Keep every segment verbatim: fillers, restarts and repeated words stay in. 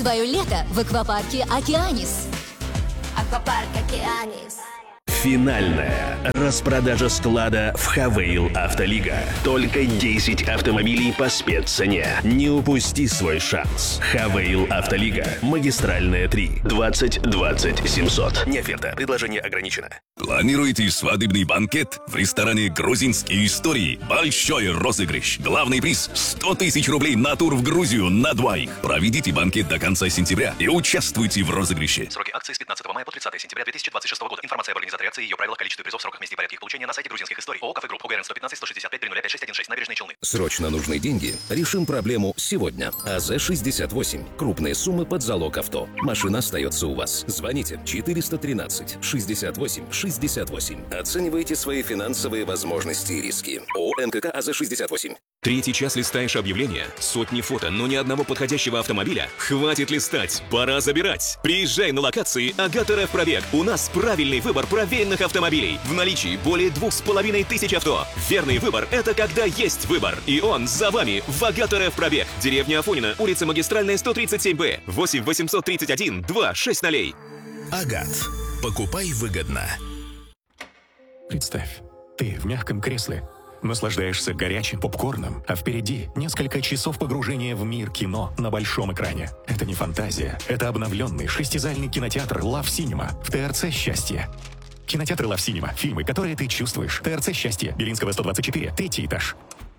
свое лето в аквапарке «Океанис». Аквапарк «Океанис». Финальная распродажа склада в Хавейл Автолига. Только десять автомобилей по спеццене. Не упусти свой шанс. Хавейл Автолига. Магистральная три. двадцать двадцать семьсот. Не оферта. Предложение ограничено. Планируете свадебный банкет в ресторане «Грузинские истории»? Большой розыгрыш. Главный приз – сто тысяч рублей на тур в Грузию на двоих. Проведите банкет до конца сентября и участвуйте в розыгрыше. Сроки акции с пятнадцатого мая по тридцатое сентября две тысячи двадцать шестого года. Информация об организаторе акции, ее правилах, количестве призов, сроках, месте и порядке их получения на сайте грузинских историй. ООО «Кафе Групп», ОГРН сто пятнадцать сто шестьдесят пять три ноль пять шесть один шесть, Набережные Челны. Срочно нужны деньги? Решим проблему сегодня. АЗ шестьдесят восемь. Крупные суммы под залог авто. Машина остается у вас. Звоните четыреста тринадцать шестьдесят восемь шестьдесят восемь. Оценивайте свои финансовые возможности и риски. ООО МКК АЗ шестьдесят восемь. Третий час листаешь объявления, сотни фото, но ни одного подходящего автомобиля? Хватит листать, пора забирать. Приезжай на локации Агат РФ Пробег. У нас правильный выбор проверенных автомобилей. В наличии более двух с половиной тысяч авто. Верный выбор – это когда есть выбор. И он за вами в Агат РФ Пробег. Деревня Афонина, улица Магистральная, сто тридцать семь Б. восемь восемьсот тридцать один два шесть ноль. Агат. Покупай выгодно. Представь, ты в мягком кресле, наслаждаешься горячим попкорном, а впереди несколько часов погружения в мир кино на большом экране. Это не фантазия, это обновленный шестизальный кинотеатр Love Cinema в ТРЦ «Счастье». Кинотеатр Love Cinema. Фильмы, которые ты чувствуешь. ТРЦ «Счастье». Белинского, сто двадцать четыре, третий этаж.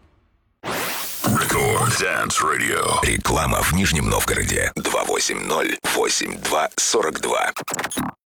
Record Dance Radio. Реклама в Нижнем Новгороде. два восемь ноль восемь два сорок два.